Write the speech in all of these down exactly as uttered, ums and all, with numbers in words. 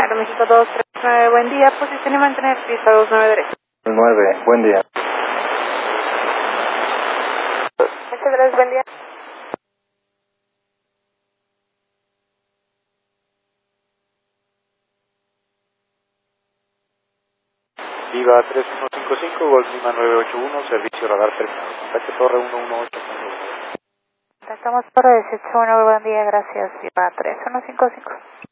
Aeroméxico dos tres nueve, buen día, posición y mantener pista dos nueve derecha. nueve, buen día. Muchas gracias, buen día. Viva tres uno cinco cinco, Golf Lima nueve ocho uno, servicio radar terminado. Contacto Torre uno uno ocho. Estamos para dieciocho uno, buen día, gracias. Viva tres uno cinco cinco.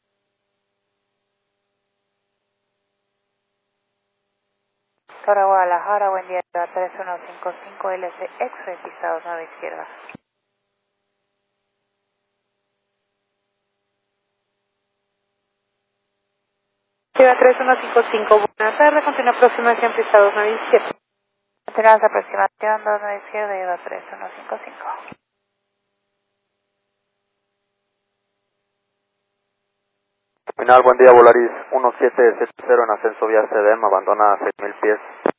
Torre Guadalajara, buen día, Viva tres uno cinco cinco, L C X-Ray, pista dos nueve izquierda. Viva tres uno cinco cinco, buenas tardes, continúa aproximación, pista dos nueve izquierda. Continuamos aproximación dos nueve izquierda, Viva tres uno cinco cinco. Terminal, buen día, Volaris uno siete siete cero en ascenso vía C D M, abandona a seis mil pies.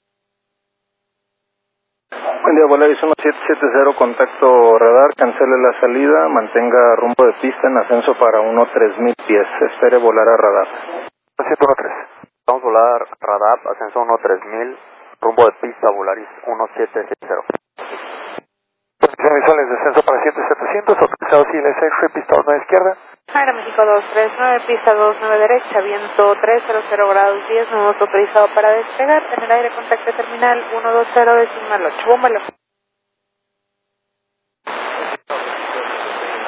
Buen día, Volaris uno siete siete cero, contacto radar, cancele la salida, mantenga rumbo de pista en ascenso para uno tres mil pies, espere volar a radar. siete uno tres. Vamos a volar radar, ascenso uno tres mil, rumbo de pista, Volaris uno siete siete cero. Posición visuales, descenso para siete setecientos, autorizado C L S X-Ray, pista uno izquierda. Aeroméxico dos tres nueve, pista dos nueve derecha, viento trescientos grados diez, nudo autorizado para despegar, en el aire contacto terminal uno dos cero decimal ocho, bómbalo.